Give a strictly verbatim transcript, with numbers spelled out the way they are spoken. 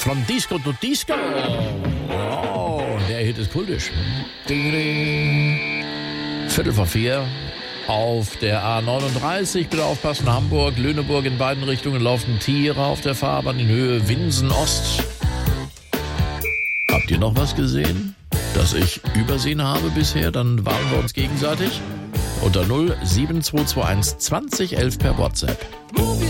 From Disco to Disco. Oh, der Hit ist kultisch. Ding, ding. Viertel vor vier. Auf der A neununddreißig, bitte aufpassen, Hamburg, Lüneburg in beiden Richtungen laufen Tiere auf der Fahrbahn in Höhe Winsen Ost. Habt ihr noch was gesehen, das ich übersehen habe bisher? Dann warnen wir uns gegenseitig. Unter null sieben zwei zwei eins zwanzig elf per WhatsApp.